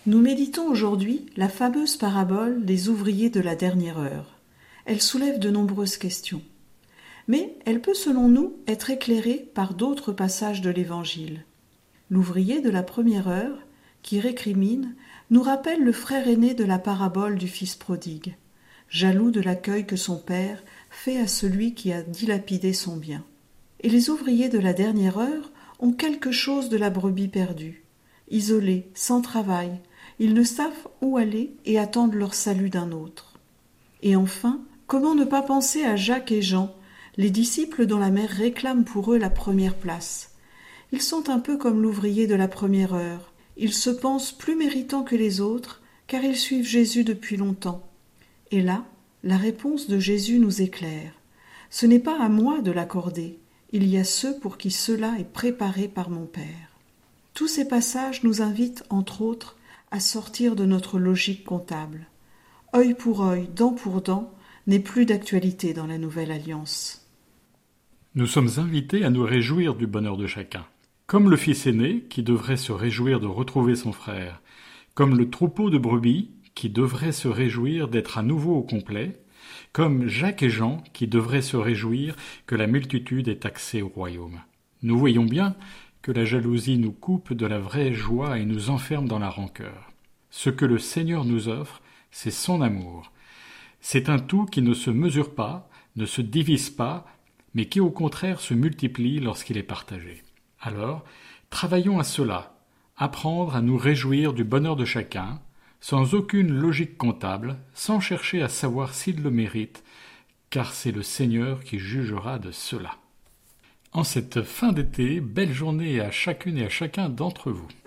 Nous méditons aujourd'hui la fameuse parabole des ouvriers de la dernière heure. Elle soulève de nombreuses questions. Mais elle peut, selon nous, être éclairée par d'autres passages de l'Évangile. L'ouvrier de la première heure, qui récrimine, nous rappelle le frère aîné de la parabole du fils prodigue, jaloux de l'accueil que son père fait à celui qui a dilapidé son bien. Et les ouvriers de la dernière heure ont quelque chose de la brebis perdue. Isolés, sans travail, ils ne savent où aller et attendent leur salut d'un autre. Et enfin, comment ne pas penser à Jacques et Jean, les disciples dont la mère réclame pour eux la première place. Ils sont un peu comme l'ouvrier de la première heure. Ils se pensent plus méritants que les autres, car ils suivent Jésus depuis longtemps. Et là, la réponse de Jésus nous éclaire. Ce n'est pas à moi de l'accorder, il y a ceux pour qui cela est préparé par mon Père. Tous ces passages nous invitent, entre autres, à sortir de notre logique comptable. Œil pour œil, dent pour dent, n'est plus d'actualité dans la Nouvelle Alliance. Nous sommes invités à nous réjouir du bonheur de chacun. Comme le fils aîné qui devrait se réjouir de retrouver son frère, comme le troupeau de brebis qui devrait se réjouir d'être à nouveau au complet, comme Jacques et Jean qui devraient se réjouir que la multitude ait accès au royaume. Nous voyons bien que la jalousie nous coupe de la vraie joie et nous enferme dans la rancœur. Ce que le Seigneur nous offre, c'est son amour. C'est un tout qui ne se mesure pas, ne se divise pas, mais qui au contraire se multiplie lorsqu'il est partagé. Alors, travaillons à cela, apprendre à nous réjouir du bonheur de chacun, sans aucune logique comptable, sans chercher à savoir s'il le mérite, car c'est le Seigneur qui jugera de cela. En cette fin d'été, belle journée à chacune et à chacun d'entre vous.